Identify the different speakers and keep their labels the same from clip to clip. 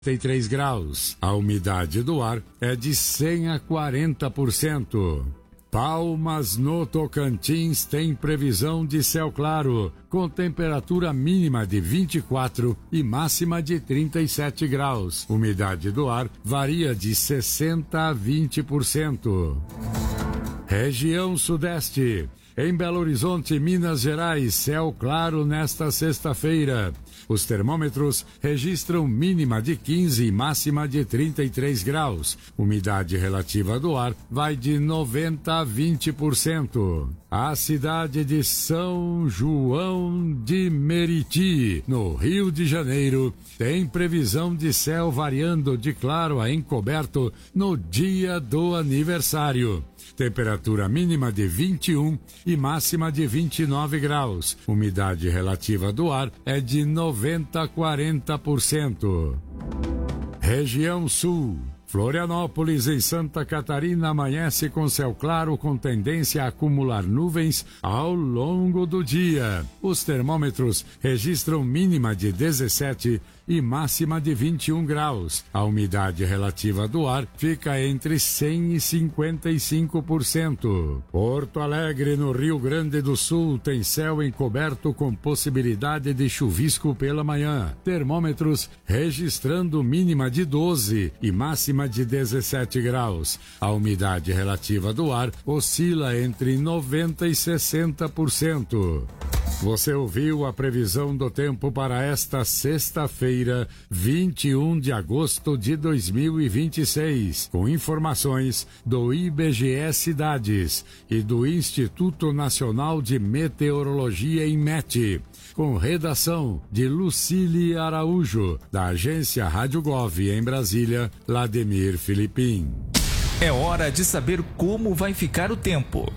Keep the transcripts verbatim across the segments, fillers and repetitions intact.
Speaker 1: e três graus. A umidade do ar é de cem a quarenta por cento. Palmas, no Tocantins, tem previsão de céu claro, com temperatura mínima de vinte e quatro e máxima de trinta e sete graus. Umidade do ar varia de sessenta a vinte por cento. Região Sudeste. Em Belo Horizonte, Minas Gerais, céu claro nesta sexta-feira. Os termômetros registram mínima de quinze e máxima de trinta e três graus. Umidade relativa do ar vai de noventa a vinte por cento. A cidade de São João de Meriti, no Rio de Janeiro, tem previsão de céu variando de claro a encoberto no dia do aniversário. Temperatura mínima de vinte e um e máxima de vinte e nove graus. Umidade relativa do ar é de noventa a quarenta por cento. Região Sul. Florianópolis, em Santa Catarina, amanhece com céu claro com tendência a acumular nuvens ao longo do dia. Os termômetros registram mínima de dezessete e máxima de vinte e um graus. A umidade relativa do ar fica entre cem e cinquenta e cinco por cento. Porto Alegre, no Rio Grande do Sul, tem céu encoberto com possibilidade de chuvisco pela manhã. Termômetros registrando mínima de doze e máxima de dezessete graus. A umidade relativa do ar oscila entre noventa e sessenta por cento. Você ouviu a previsão do tempo para esta sexta-feira, vinte e um de agosto de dois mil e vinte e seis, com informações do I B G E Cidades e do Instituto Nacional de Meteorologia, INMET, com redação de Lucília Araújo, da agência Rádio Gov em Brasília, Lademir Filipim.
Speaker 2: É hora de saber como vai ficar o tempo.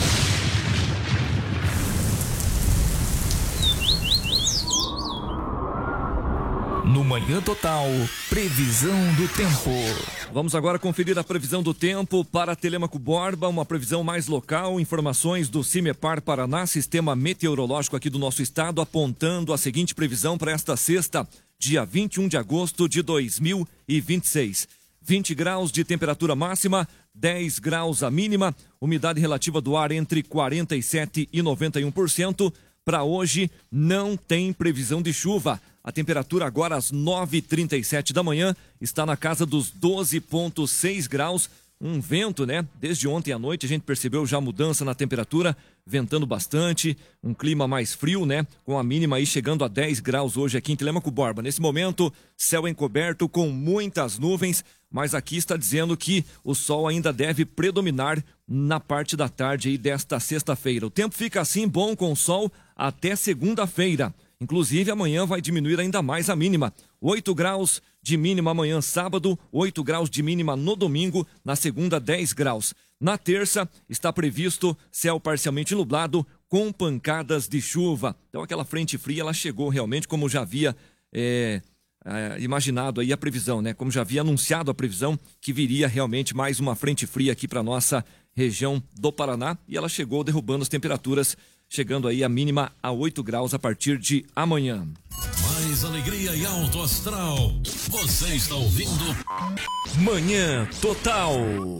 Speaker 2: No Manhã Total, previsão do tempo.
Speaker 3: Vamos agora conferir a previsão do tempo para Telêmaco Borba, uma previsão mais local, informações do CIMEPAR Paraná, Sistema Meteorológico aqui do nosso estado, apontando a seguinte previsão para esta sexta, dia vinte e um de agosto de dois mil e vinte e seis. vinte graus de temperatura máxima, dez graus a mínima, umidade relativa do ar entre quarenta e sete e noventa e um por cento. Para hoje não tem previsão de chuva. A temperatura agora às nove e trinta e sete da manhã está na casa dos doze vírgula seis graus. Um vento, né? Desde ontem à noite a gente percebeu já mudança na temperatura, ventando bastante, um clima mais frio, né? Com a mínima aí chegando a dez graus hoje aqui em Telêmaco Borba. Nesse momento, céu encoberto com muitas nuvens, mas aqui está dizendo que o sol ainda deve predominar na parte da tarde aí desta sexta-feira. O tempo fica assim bom com o sol até segunda-feira. Inclusive, amanhã vai diminuir ainda mais a mínima. oito graus de mínima amanhã, sábado, oito graus de mínima no domingo, na segunda, dez graus. Na terça, está previsto céu parcialmente nublado com pancadas de chuva. Então, aquela frente fria, ela chegou realmente como já havia é, é, imaginado aí a previsão, né? Como já havia anunciado a previsão que viria realmente mais uma frente fria aqui para nossa região do Paraná. E ela chegou derrubando as temperaturas, chegando aí a mínima a oito graus a partir de amanhã.
Speaker 4: Mais alegria e alto astral. Você está ouvindo
Speaker 2: Manhã Total.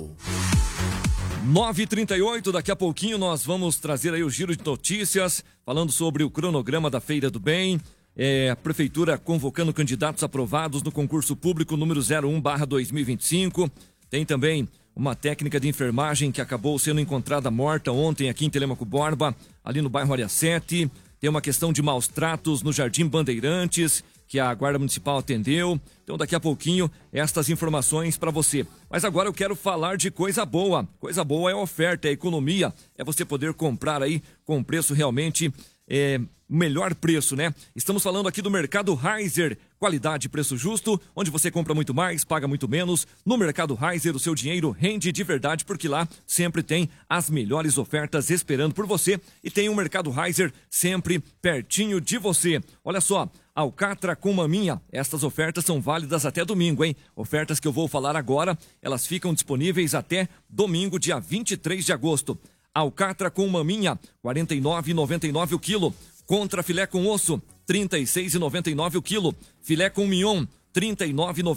Speaker 3: nove e trinta e oito, daqui a pouquinho nós vamos trazer aí o giro de notícias, falando sobre o cronograma da Feira do Bem. É, a Prefeitura convocando candidatos aprovados no concurso público número zero um barra dois mil e vinte e cinco. Tem também uma técnica de enfermagem que acabou sendo encontrada morta ontem aqui em Telêmaco Borba, ali no bairro Área sete. Tem uma questão de maus tratos no Jardim Bandeirantes, que a Guarda Municipal atendeu. Então, daqui a pouquinho, estas informações para você. Mas agora eu quero falar de coisa boa. Coisa boa é a oferta, é a economia. É você poder comprar aí com preço realmente é, melhor preço, né? Estamos falando aqui do Mercado Reiser. Qualidade e preço justo, onde você compra muito mais, paga muito menos. No Mercado Reiser, o seu dinheiro rende de verdade, porque lá sempre tem as melhores ofertas esperando por você. E tem um Mercado Reiser sempre pertinho de você. Olha só, alcatra com maminha. Estas ofertas são válidas até domingo, hein? Ofertas que eu vou falar agora, elas ficam disponíveis até domingo, dia vinte e três de agosto. Alcatra com maminha, quarenta e nove reais e noventa e nove centavos o quilo. Contra filé com osso, trinta e seis reais e noventa e nove centavos o quilo. Filé com mignon, trinta e nove